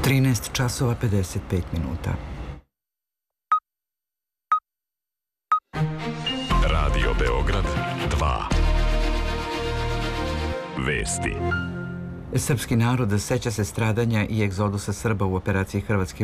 13 časova 55 minuta. Radio Beograd 2. Vesti. Srpski narod seća se stradanja i egzodusa Srba u operaciji Hrvatske